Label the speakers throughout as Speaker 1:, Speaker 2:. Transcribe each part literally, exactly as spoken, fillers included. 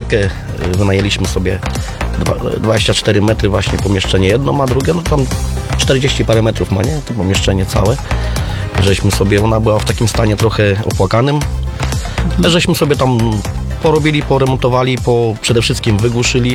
Speaker 1: Czwórkę wynajęliśmy sobie dwadzieścia cztery metry właśnie pomieszczenie jedno, a drugie no tam czterdzieści parę metrów ma, nie? To pomieszczenie całe. Żeśmy sobie, ona była w takim stanie trochę opłakanym. Mhm. Żeśmy sobie tam porobili, poremontowali, po, przede wszystkim wygłuszyli.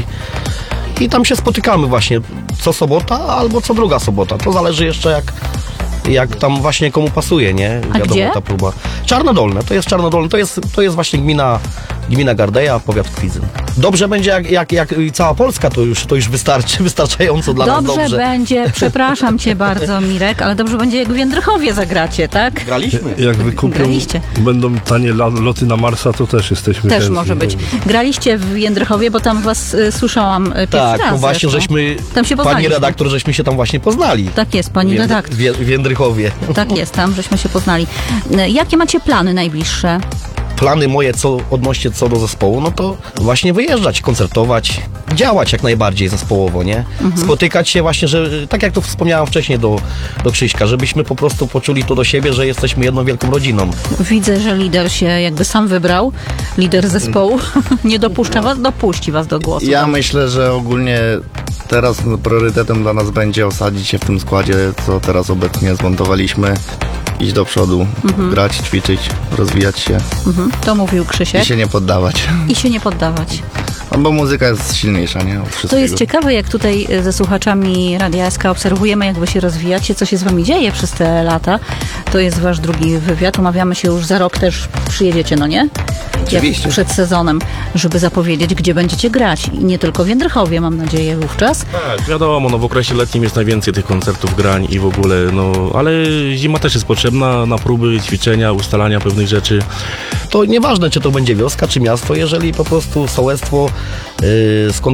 Speaker 1: I tam się spotykamy właśnie co sobota albo co druga sobota. To zależy jeszcze jak, jak tam właśnie komu pasuje, nie?
Speaker 2: A
Speaker 1: Wiadomo,
Speaker 2: gdzie?
Speaker 1: ta próba. Czarnodolne, to jest Czarnodolne, to jest, to jest właśnie gmina, gmina Gardeja, powiat Kwidzyn. Dobrze będzie jak, jak, jak cała Polska, to już, to już wystarczy, wystarczająco dla
Speaker 2: dobrze
Speaker 1: nas dobrze.
Speaker 2: będzie, przepraszam cię bardzo, Mirek, ale dobrze będzie jak w Jędrychowie zagracie, tak?
Speaker 1: Graliśmy.
Speaker 3: Jak wykupią,
Speaker 2: Graliście.
Speaker 3: będą tanie la- loty na Marsa, to też jesteśmy
Speaker 2: Też
Speaker 3: chętni.
Speaker 2: może być. Graliście w Jędrychowie, bo tam was y, słyszałam y, pierwszy
Speaker 1: Tak,
Speaker 2: raz.
Speaker 1: no właśnie,
Speaker 2: zresztą.
Speaker 1: żeśmy,
Speaker 2: Tam się
Speaker 1: pani
Speaker 2: poznaliśmy.
Speaker 1: redaktor, żeśmy się tam właśnie poznali.
Speaker 2: Tak jest, pani
Speaker 1: w, Jędry-
Speaker 2: redaktor.
Speaker 1: w, Ję- w Jędrychowie.
Speaker 2: Tak jest, tam żeśmy się poznali. Y, Jakie macie plany najbliższe?
Speaker 1: Plany moje co odnośnie co do zespołu, no to właśnie wyjeżdżać, koncertować, działać jak najbardziej zespołowo, nie?
Speaker 2: Mhm.
Speaker 1: Spotykać się właśnie, że tak jak to wspomniałam wcześniej do, do Krzyśka, żebyśmy po prostu poczuli to do siebie, że jesteśmy jedną wielką rodziną.
Speaker 2: Widzę, że lider się jakby sam wybrał, lider zespołu. Nie dopuszcza was, dopuści was do głosu.
Speaker 4: Ja myślę, że ogólnie teraz priorytetem dla nas będzie osadzić się w tym składzie, co teraz obecnie zmontowaliśmy. Iść do przodu,
Speaker 2: Mhm.
Speaker 4: grać, ćwiczyć, rozwijać się
Speaker 2: Mhm, to mówił Krzysiek.
Speaker 4: i się nie poddawać.
Speaker 2: I się nie poddawać.
Speaker 4: No bo muzyka jest silniejsza, nie? Od wszystkiego.
Speaker 2: To jest ciekawe, jak tutaj ze słuchaczami Radia S K obserwujemy, jak wy się rozwijacie, co się z wami dzieje przez te lata. To jest wasz drugi wywiad. Umawiamy się już za rok, też przyjedziecie, no nie?
Speaker 4: Oczywiście.
Speaker 2: Jak przed sezonem, żeby zapowiedzieć, gdzie będziecie grać. I nie tylko w Jędrychowie, mam nadzieję, wówczas.
Speaker 5: Tak, wiadomo, no w okresie letnim jest najwięcej tych koncertów, grań i w ogóle, no ale zima też jest potrzebna na próby, ćwiczenia, ustalania pewnych rzeczy.
Speaker 1: To nieważne, czy to będzie wioska, czy miasto, jeżeli po prostu sołectwo yy, skon